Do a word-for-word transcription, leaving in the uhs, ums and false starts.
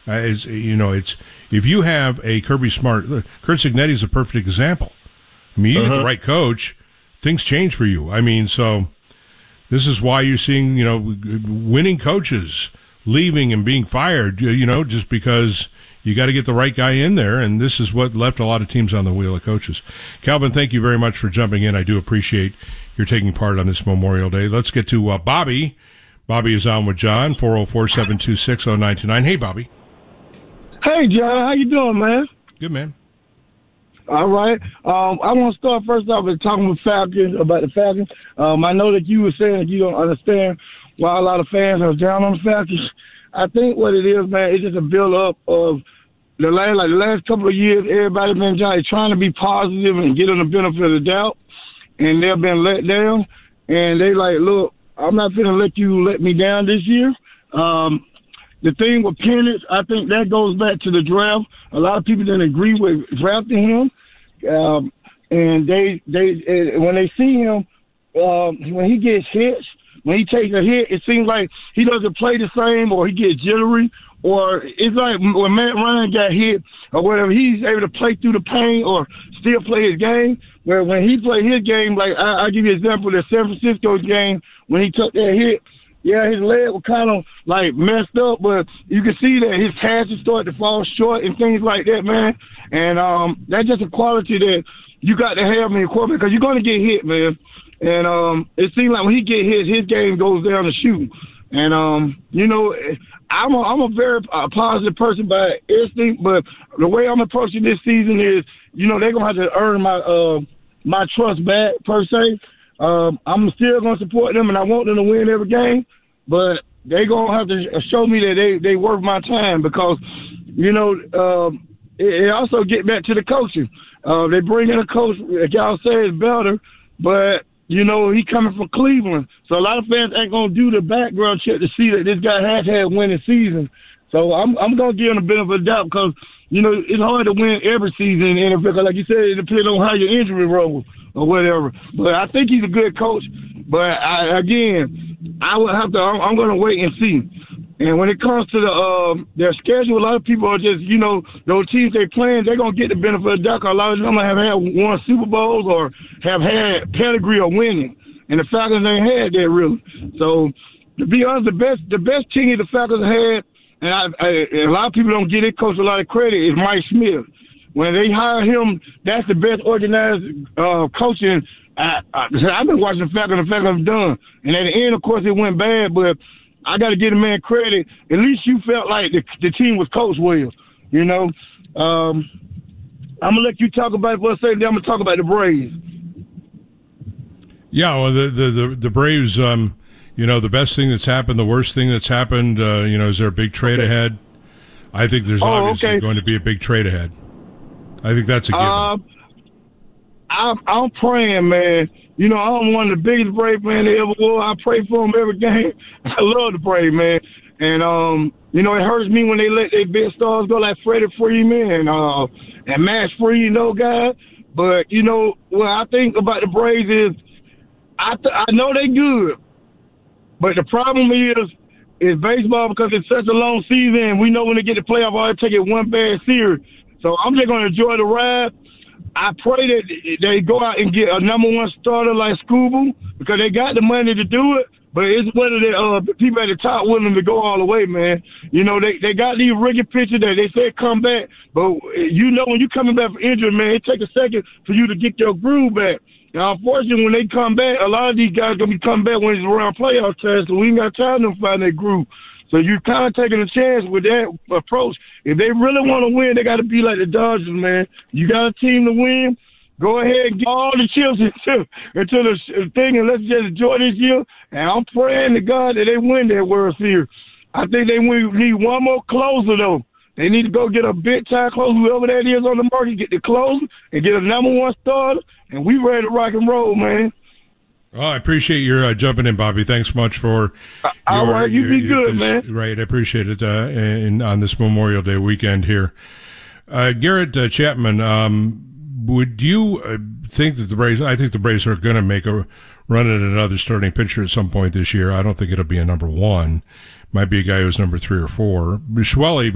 Uh, it's, you know, it's if you have a Kirby Smart, Curt Cignetti is a perfect example. I mean, you uh-huh. get the right coach, things change for you. I mean, so this is why you're seeing, you know, winning coaches leaving and being fired, you know, just because you got to get the right guy in there, and this is what left a lot of teams on the wheel of coaches. Calvin, thank you very much for jumping in. I do appreciate your taking part on this Memorial Day. Let's get to uh, Bobby. Bobby is on with John, four oh four, seven two six, oh nine two nine. Hey, Bobby. Hey, John. How you doing, man? Good, man. All right. Um, I want to start first off with talking with Falcons, about the Falcons. Um, I know that you were saying that you don't understand why a lot of fans are down on the Falcons. I think what it is, man, it's just a build-up of the last, like the last couple of years, everybody been trying to be positive and get them the benefit of the doubt, and they've been let down. And they like, look, I'm not going to let you let me down this year. Um, the thing with Penix, I think that goes back to the draft. A lot of people didn't agree with drafting him. Um, and they, they, uh, when they see him, um, when he gets hits, when he takes a hit, it seems like he doesn't play the same, or he gets jittery, or it's like when Matt Ryan got hit or whatever, he's able to play through the pain or still play his game. Where when he played his game, like I, I'll give you an example, the San Francisco game, when he took that hit, yeah, his leg was kind of like messed up, but you can see that his passes started to fall short and things like that, man. And um, that's just a quality that you got to have in your quarterback, because you're going to get hit, man. And um, it seems like when he get hit, his game goes down the chute. And, um, you know, I'm a, I'm a very uh, positive person by instinct, but the way I'm approaching this season is, you know, they're going to have to earn my uh, my trust back, per se. Um, I'm still going to support them, and I want them to win every game, but they're going to have to show me that they, they worth my time, because, you know, um, it, it also get back to the coaching. Uh, they bring in a coach, like y'all say, is better, but, you know, he coming from Cleveland. So a lot of fans ain't going to do the background check to see that this guy has had winning season. So I'm I'm going to give him a bit of a doubt, because, you know, it's hard to win every season in the N F L. Because like you said, it depends on how your injury rolls or whatever. But I think he's a good coach. But, I, again, I would have to – I'm, I'm going to wait and see. And when it comes to the uh, their schedule, a lot of people are just, you know, those teams they playing, they're going to get the benefit of the doubt. A lot of them have had won Super Bowls or have had pedigree of winning. And the Falcons ain't had that, really. So, to be honest, the best the best team the Falcons had, and I, I, a lot of people don't give it coach a lot of credit, is Mike Smith. When they hire him, that's the best organized uh, coaching. I, I, I've been watching the Falcons, the Falcons have done. And at the end, of course, it went bad, but I got to give the man credit. At least you felt like the, the team was coached well, you know. Um, I'm going to let you talk about it for a second, then I'm going to talk about the Braves. Yeah, well, the, the, the, the Braves, um, you know, the best thing that's happened, the worst thing that's happened, uh, you know, is there a big trade okay. ahead? I think there's oh, obviously okay. going to be a big trade ahead. I think that's a given. Uh, I'm, I'm praying, man. You know, I'm one of the biggest Brave fans they ever were. I pray for them every game. I love the Brave, man. And, um, you know, it hurts me when they let their big stars go like Freddie Freeman and, uh, and Max Fried, you know, guys. But, you know, what I think about the Braves is I th- I know they good. But the problem is, is baseball, because it's such a long season, and we know when they get to playoff, all they take it one bad series. So I'm just going to enjoy the ride. I pray that they go out and get a number one starter like Scooble, because they got the money to do it. But it's whether the uh, people at the top willing to go all the way, man. You know, they, they got these rookie pitchers that they said come back. But, you know, when you coming back from injury, man, it takes a second for you to get your groove back. Now, unfortunately, when they come back, a lot of these guys going to be coming back when it's around playoff time, so we ain't got time to find that groove. So you're kind of taking a chance with that approach. If they really want to win, they got to be like the Dodgers, man. You got a team to win, go ahead and get all the chips into, into the thing, and let's just enjoy this year. And I'm praying to God that they win that World Series. I think they need one more closer, though. They need to go get a big-time closer, whoever that is on the market, get the closer and get a number one starter, and we ready to rock and roll, man. Oh, I appreciate your uh, jumping in, Bobby. Thanks much for uh, your, all right, you your, be your, good, this, man. Right, I appreciate it uh, in, on this Memorial Day weekend here. Uh, Garrett uh, Chapman, um, would you uh, think that the Braves, I think the Braves are going to make a run at another starting pitcher at some point this year. I don't think it'll be a number one. Might be a guy who's number three or four. Schwelly,